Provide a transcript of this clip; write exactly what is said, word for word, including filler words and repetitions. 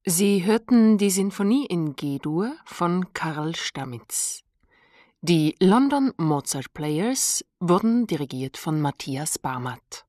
Sie hörten die Sinfonie in G-Dur von Karl Stamitz. Die London Mozart Players wurden dirigiert von Matthias Barmert.